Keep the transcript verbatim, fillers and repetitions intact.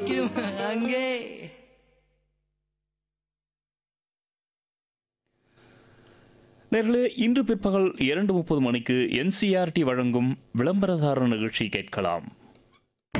நிற்கும் அங்கே. நேர்களே, இன்று பிற்பகல் இரண்டு முப்பது மணிக்கு என்சிஆர்டி வழங்கும் விளம்பரதார நிகழ்ச்சி கேட்கலாம்.